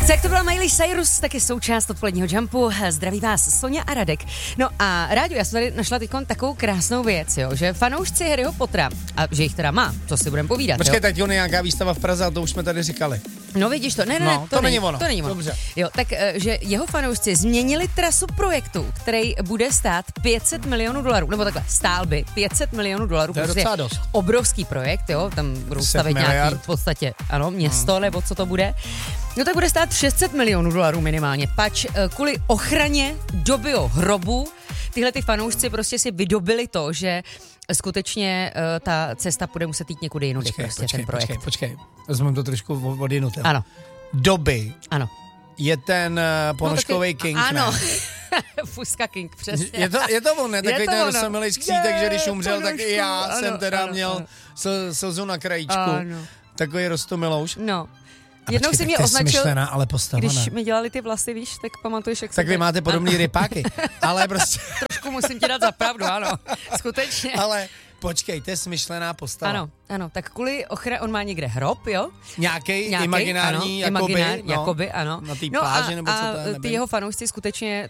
Tak to byla Miley Cyrus, taky součást odpoledního Jumpu. Zdraví vás Sonja a Radek. No a Ráďo, já jsem tady našla teďkon takovou krásnou věc, jo, že fanoušci Harryho Pottera, a že jich teda má, co si budeme povídat. Počkej, teď on je nějaká výstava v Praze, a to už jsme tady říkali. No vidíš to, ne, to není ono. To není ono. Dobře. Jo, tak že jeho fanoušci změnili trasu projektu, který bude stát $500 milionů, nebo takhle, stál by $500 milionů. To je docela dost. Obrovský projekt, jo, tam budou stavět nějaký v podstatě, ano, město, nebo co to bude. No tak bude stát $600 milionů minimálně, pač kvůli ochraně dobyho hrobu tyhle ty fanoušci prostě si vydobili to, že skutečně ta cesta bude muset jít někudy jinudy, ten projekt. Počkej, vezmeme to trošku od jinuty. Ano. Doby. Ano. Je ten ponožkovej King, ano. ne? Fuska King, přesně. Je to on, ne? Takový ten roztomilý skřítek, že když umřel, tak i já jsem teda měl slzu na krajíčku. Ano. Takový roztomilouš. No. A jednou počkej, si mě tak označil, smyšlená, ale postava, když ne? mi dělali ty vlasy, víš, tak pamatuješ, jak Tak vy máte podobný rypáky, ale prostě... Trošku musím ti dát za pravdu, ano, skutečně. Ale počkej, to je smyšlená postava. Ano, tak kvůli ochraně, on má někde hrob, jo? Nějaký imaginární, ano, jakoby, ano. Na té pláži, nebo co to je, nevím. Ty jeho fanoušci skutečně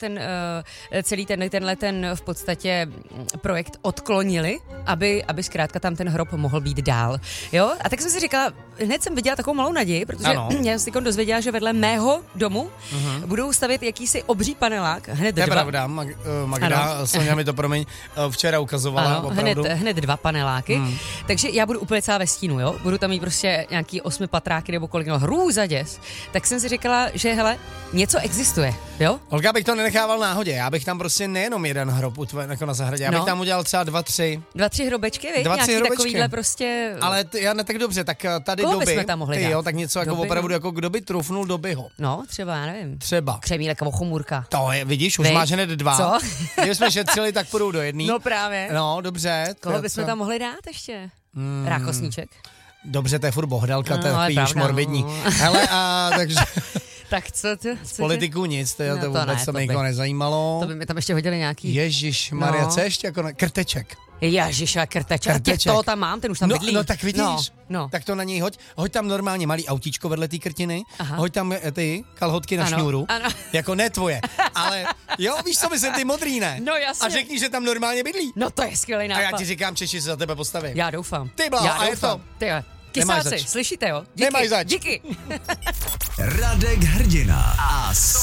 celý tenhle v podstatě projekt odklonili, aby zkrátka tam ten hrob mohl být dál, jo? A tak jsem si říkala, hned jsem viděla takovou malou naději, protože já jsem si dozvěděla, že vedle mého domu budou stavět jakýsi obří panelák, hned dva. To je pravda, Magda, Sonja mi to včera ukazovala, opravdu. Hned 2 paneláky, takže já budu úplně celá ve stínu, jo? Budu tam mít prostě nějaký 8 patráky nebo kolik, no hrůza děs. Tak jsem si říkala, že hele, něco existuje, jo? Olga, bych to nenechával náhodě, já bych tam prostě nejenom jeden hrob jako na zahradě, já bych tam udělal třeba 2-3. 2-3 hrobečky, víš? Nějaký takovýhle prostě... Ale já ne tak dobře, tak tady koho doby, bychom tam mohli dát? Jo, tak něco jako opravdu, jako kdo by trufnul Dobyho. No, třeba, já nevím. Třeba. Křemílek nebo chomůrka. To je, vidíš, už máš hned 2. Co? Když jsme šetřili, tak půjdou do jedný. No právě. No, dobře. Koho bychom tam mohli dát ještě? Rákosníček. Dobře, to je furt bohdalka, to je pravda, morbidní. Hele, a takže... Tak co z politiků nic, to vůbec to nikoho nezajímalo. To by mi tam ještě hodili nějaký... Ježišmarja, co ještě jako Krteček. Ježiša, krteček. Toho tam mám, ten už tam bydlí. No tak vidíš, no. Tak to na něj hoď tam normálně malý autíčko vedle té krtiny, hoď tam ty kalhotky na šňůru, jako ne tvoje, ale jo, víš co myslím, ty modrý, ne? No jasně. A řekni, že tam normálně bydlí. No to je skvělý nápad. A já ti říkám, Češi se za tebe postaví. Já doufám. Ty bláho, a je to. Kysáci, slyšíte jo? Díky. Nemáš zač. Díky. Radek Hrdina a